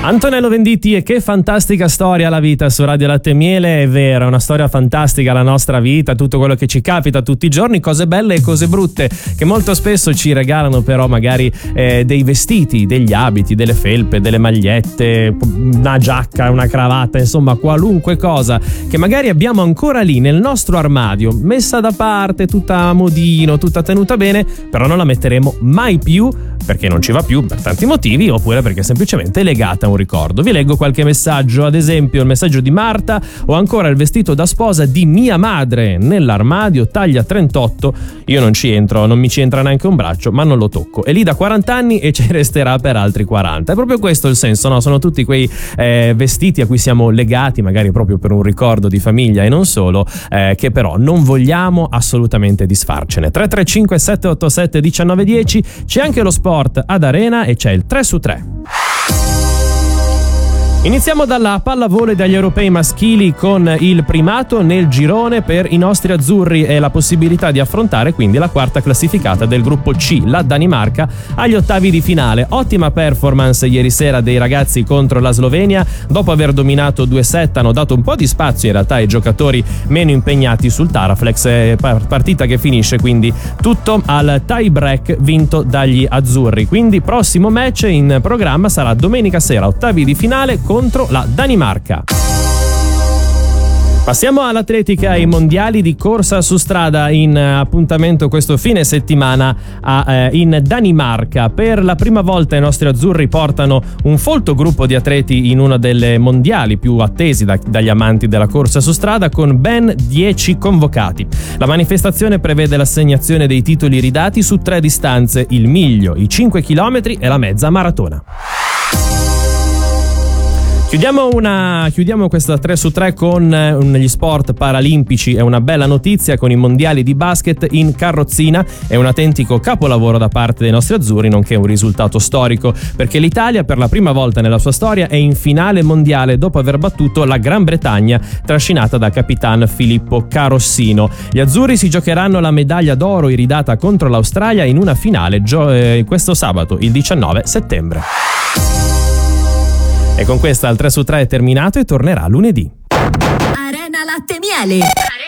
Antonello Venditti, e che fantastica storia la vita su Radio Latte e Miele. È vero, è una storia fantastica la nostra vita, tutto quello che ci capita tutti i giorni, cose belle e cose brutte che molto spesso ci regalano però magari dei vestiti, degli abiti, delle felpe, delle magliette, una giacca, una cravatta, insomma qualunque cosa che magari abbiamo ancora lì nel nostro armadio, messa da parte, tutta a modino, tutta tenuta bene, però non la metteremo mai più perché non ci va più per tanti motivi, oppure perché semplicemente è legata a un ricordo. Vi leggo qualche messaggio, ad esempio il messaggio di Marta: ho ancora il vestito da sposa di mia madre nell'armadio, taglia 38, io non ci entro, non mi ci entra neanche un braccio, ma non lo tocco, è lì da 40 anni e ci resterà per altri 40. È proprio questo il senso, no? Sono tutti quei vestiti a cui siamo legati magari proprio per un ricordo di famiglia e non solo, che però non vogliamo assolutamente disfarcene. 335 787 1910, c'è anche lo sport ad Arena e c'è il 3 su 3. Iniziamo dalla pallavolo e dagli europei maschili, con il primato nel girone per i nostri azzurri e la possibilità di affrontare quindi la quarta classificata del gruppo C, la Danimarca, agli ottavi di finale. Ottima performance ieri sera dei ragazzi contro la Slovenia. Dopo aver dominato 2 set hanno dato un po' di spazio in realtà ai giocatori meno impegnati sul Taraflex, partita che finisce quindi tutto al tie break vinto dagli azzurri. Quindi prossimo match in programma sarà domenica sera, ottavi di finale contro la Danimarca. Passiamo all'atletica, ai mondiali di corsa su strada in appuntamento questo fine settimana in Danimarca. Per la prima volta i nostri azzurri portano un folto gruppo di atleti in una delle mondiali più attesi dagli amanti della corsa su strada, con ben 10 convocati. La manifestazione prevede l'assegnazione dei titoli ridati su 3 distanze: il miglio, i 5 km e la mezza maratona. Chiudiamo questa 3 su 3 con gli sport paralimpici e una bella notizia con i mondiali di basket in carrozzina. È un autentico capolavoro da parte dei nostri azzurri, nonché un risultato storico, perché l'Italia per la prima volta nella sua storia è in finale mondiale dopo aver battuto la Gran Bretagna, trascinata da capitan Filippo Carossino. Gli azzurri si giocheranno la medaglia d'oro iridata contro l'Australia in una finale questo sabato, il 19 settembre. E con questa il 3 su 3 è terminato e tornerà lunedì. Arena Latte e Miele.